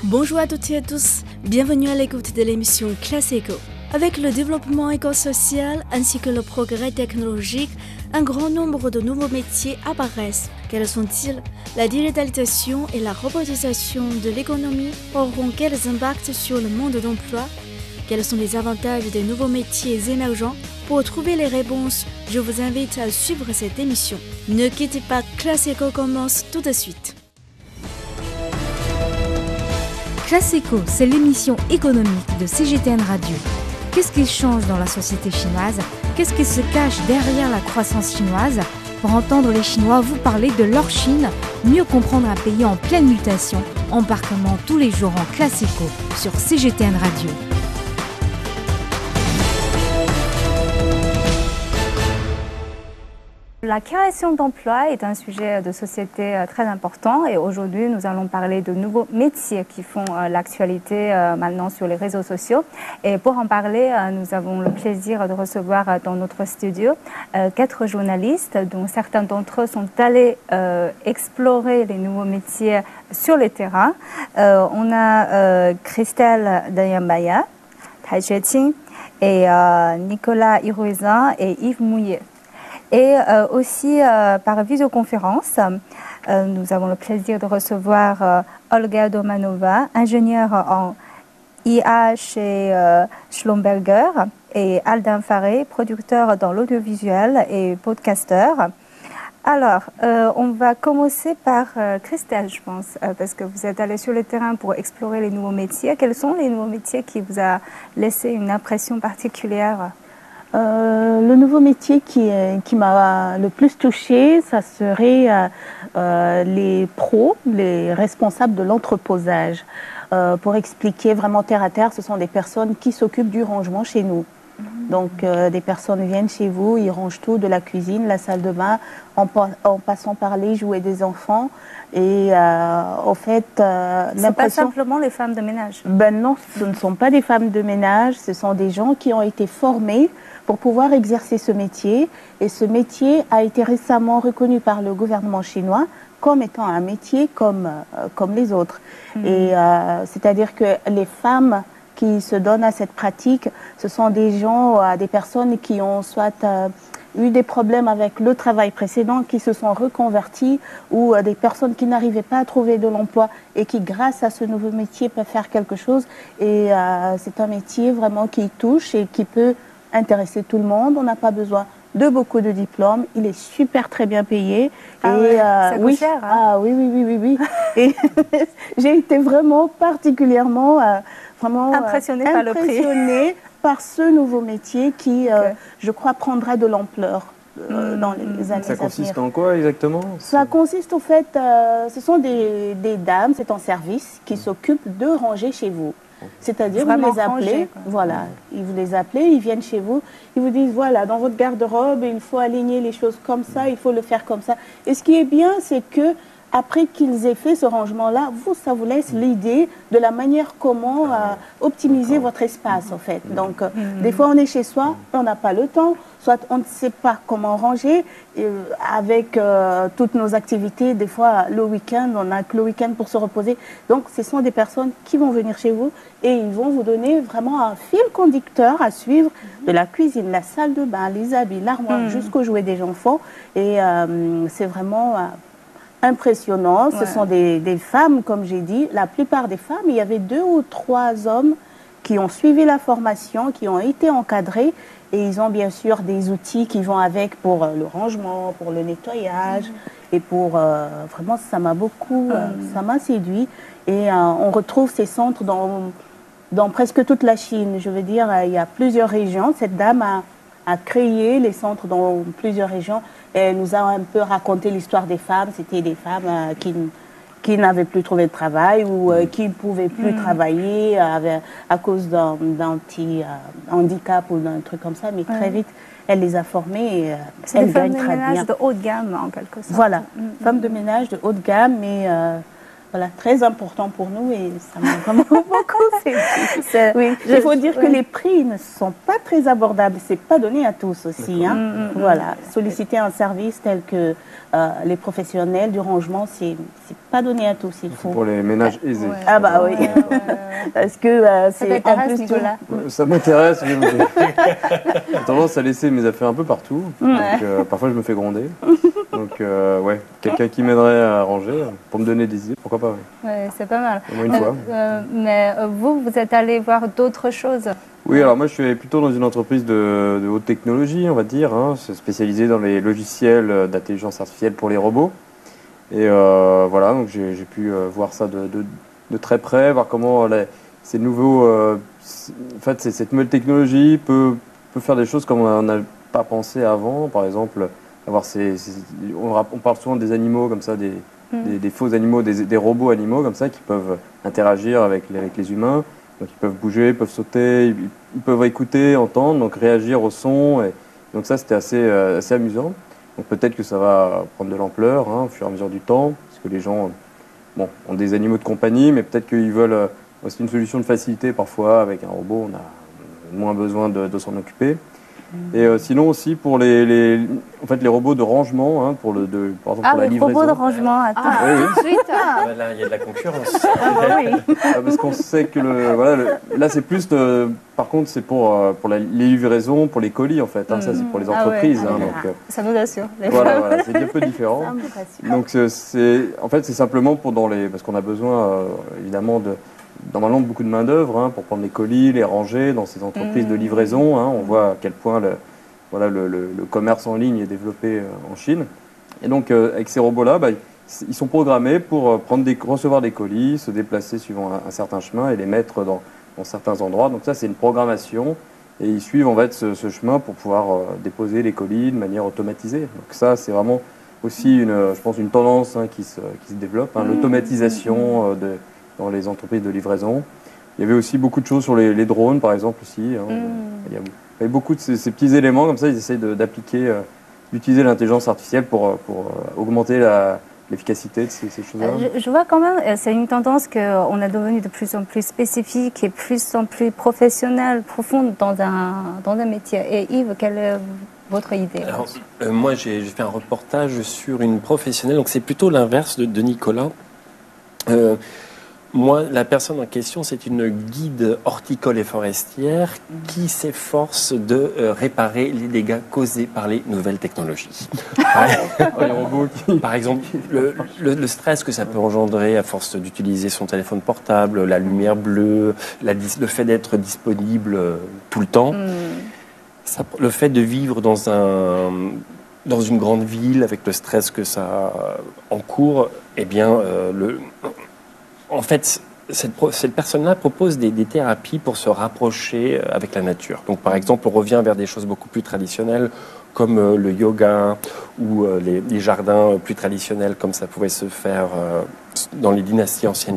Bonjour à toutes et à tous, bienvenue à l'écoute de l'émission Classe Éco. Avec le développement éco-social ainsi que le progrès technologique, un grand nombre de nouveaux métiers apparaissent. Quels sont-ils? La digitalisation et la robotisation de l'économie auront quels impacts sur le monde d'emploi? Quels sont les avantages des nouveaux métiers émergents? Pour trouver les réponses, je vous invite à suivre cette émission. Ne quittez pas, Classe Éco commence tout de suite. Classe Éco, c'est l'émission économique de CGTN Radio. Qu'est-ce qui change dans la société chinoise? Qu'est-ce qui se cache derrière la croissance chinoise? Pour entendre les Chinois vous parler de leur Chine, mieux comprendre un pays en pleine mutation, embarquement tous les jours en Classe Éco sur CGTN Radio. La création d'emplois est un sujet de société très important et aujourd'hui nous allons parler de nouveaux métiers qui font l'actualité maintenant sur les réseaux sociaux. Et pour en parler, nous avons le plaisir de recevoir dans notre studio 4 journalistes dont certains d'entre eux sont allés explorer les nouveaux métiers sur le terrain. On a Christelle Dayambaya, Tai Xueqing et Nicolas Hirouzin et Yves Mouillet. Et aussi par visioconférence, nous avons le plaisir de recevoir Olga Domanova, ingénieure en IA chez Schlumberger, et Aldin Faré, producteur dans l'audiovisuel et podcasteur. Alors, on va commencer par Christelle, je pense, parce que vous êtes allée sur le terrain pour explorer les nouveaux métiers. Quels sont les nouveaux métiers qui vous a laissé une impression particulière ? Le nouveau métier qui m'a le plus touchée, ça serait les pros, les responsables de l'entreposage. Pour expliquer vraiment terre à terre, ce sont des personnes qui s'occupent du rangement chez nous. Donc des personnes viennent chez vous, ils rangent tout, de la cuisine, la salle de bain, en passant par les jouets des enfants. Et au fait, c'est pas simplement les femmes de ménage. Ben non, ce ne sont pas des femmes de ménage, ce sont des gens qui ont été formés pour pouvoir exercer ce métier. Et ce métier a été récemment reconnu par le gouvernement chinois comme étant un métier comme les autres. Et c'est-à-dire que les femmes qui se donnent à cette pratique, ce sont des gens, des personnes qui ont soit eu des problèmes avec le travail précédent, qui se sont reconvertis, ou des personnes qui n'arrivaient pas à trouver de l'emploi et qui, grâce à ce nouveau métier, peuvent faire quelque chose. Et c'est un métier vraiment qui touche et qui peut intéresser tout le monde. On n'a pas besoin de beaucoup de diplômes. Il est super très bien payé. Ah et ça coûte cher, hein? Ah oui. Et j'ai été vraiment particulièrement impressionnée par le prix. Par ce nouveau métier qui, je crois, prendra de l'ampleur dans les années à venir. Ça consiste en quoi exactement? Ça consiste au fait, ce sont des dames, c'est en service, qui s'occupent de ranger chez vous. C'est-à-dire, vous les appelez, vous les appelez, ils viennent chez vous, ils vous disent, voilà, dans votre garde-robe, il faut aligner les choses comme ça, il faut le faire comme ça. Et ce qui est bien, c'est que après qu'ils aient fait ce rangement-là, ça vous laisse l'idée de la manière comment optimiser votre espace, en fait. Donc, des fois, on est chez soi, on n'a pas le temps, soit on ne sait pas comment ranger. Avec toutes nos activités, des fois, le week-end, on n'a que le week-end pour se reposer. Donc, ce sont des personnes qui vont venir chez vous et ils vont vous donner vraiment un fil conducteur à suivre de la cuisine, la salle de bain, les habits, l'armoire, jusqu'aux jouets des enfants. Et c'est vraiment impressionnant. Ce sont des femmes, comme j'ai dit. La plupart des femmes, il y avait 2 ou 3 hommes qui ont suivi la formation, qui ont été encadrés. Et ils ont bien sûr des outils qui vont avec pour le rangement, pour le nettoyage. Et pour vraiment, ça m'a beaucoup, ça m'a séduit. Et on retrouve ces centres dans presque toute la Chine. Je veux dire, il y a plusieurs régions. Cette dame a créé les centres dans plusieurs régions. Et elle nous a un peu raconté l'histoire des femmes. C'était des femmes qui n'avaient plus trouvé de travail ou qui ne pouvaient plus travailler à cause d'un petit handicap ou d'un truc comme ça. Mais très vite, elle les a formées et elles gagnent très bien. C'est des femmes de ménage de haute gamme, en quelque sorte. Voilà, femmes de ménage de haute gamme, mais voilà, très important pour nous et ça m'a vraiment beaucoup. Oui. Il faut dire que les prix ne sont pas très abordables. C'est pas donné à tous aussi. Hein. Voilà, solliciter un service tel que les professionnels du rangement, c'est pas donné à tous. Il faut pour les ménages aisés. Ouais. Ah bah oui, parce que c'est en plus Nicolas. Ça m'intéresse. J'ai tendance à laisser mes affaires un peu partout. Donc, parfois, je me fais gronder. Donc, ouais, quelqu'un qui m'aiderait à ranger pour me donner des idées, pourquoi pas. Ouais, c'est pas mal. Au moins une fois. Mais vous êtes allé voir d'autres choses? Oui, alors moi je suis plutôt dans une entreprise de haute technologie, on va dire, hein, spécialisée dans les logiciels d'intelligence artificielle pour les robots. Et voilà, donc j'ai pu voir ça de très près, voir comment ces nouveaux, en fait, cette nouvelle technologie peut faire des choses comme on n'a pas pensé avant. Par exemple, avoir on parle souvent des animaux comme ça, des faux animaux, des robots animaux comme ça qui peuvent interagir avec les humains. Donc ils peuvent bouger, ils peuvent sauter, ils peuvent écouter, entendre, donc réagir au son. Et donc ça, c'était assez amusant. Donc peut-être que ça va prendre de l'ampleur au fur et à mesure du temps, parce que les gens ont des animaux de compagnie, mais peut-être qu'ils veulent aussi une solution de facilité. Parfois, avec un robot, on a moins besoin de s'en occuper. Et sinon aussi pour les robots de rangement, par exemple pour la livraison. Les robots de rangement, attends. Oui, oui. Là, il y a de la concurrence. Parce qu'on sait que là c'est plus par contre c'est pour les livraisons, pour les colis en fait. Ça c'est pour les entreprises. Donc, ça nous assure. Voilà, c'est un peu différent. Donc c'est simplement parce qu'on a besoin évidemment normalement beaucoup de main d'œuvre pour prendre les colis, les ranger dans ces entreprises de livraison. On voit à quel point le commerce en ligne est développé en Chine. Et donc avec ces robots-là, ils sont programmés pour recevoir des colis, se déplacer suivant un certain chemin et les mettre dans certains endroits. Donc ça c'est une programmation et ils suivent en fait ce chemin pour pouvoir déposer les colis de manière automatisée. Donc ça c'est vraiment aussi je pense une tendance qui se développe, l'automatisation dans les entreprises de livraison. Il y avait aussi beaucoup de choses sur les drones, par exemple, aussi. Il y avait beaucoup de ces petits éléments, comme ça, ils essayent d'utiliser l'intelligence artificielle pour augmenter l'efficacité de ces choses-là. Je vois quand même, c'est une tendance qu'on est devenu de plus en plus spécifique et plus en plus professionnel, profonde dans un métier. Et Yves, quelle est votre idée? Alors, moi, j'ai fait un reportage sur une professionnelle, donc c'est plutôt l'inverse de Nicolas. Moi, la personne en question, c'est une guide horticole et forestière qui s'efforce de réparer les dégâts causés par les nouvelles technologies. Par exemple, le stress que ça peut engendrer à force d'utiliser son téléphone portable, la lumière bleue, le fait d'être disponible tout le temps, le fait de vivre dans une grande ville avec le stress que ça encourt, eh bien, en fait, cette personne-là propose des thérapies pour se rapprocher avec la nature. Donc, par exemple, on revient vers des choses beaucoup plus traditionnelles, comme le yoga ou les jardins plus traditionnels, comme ça pouvait se faire dans les dynasties anciennes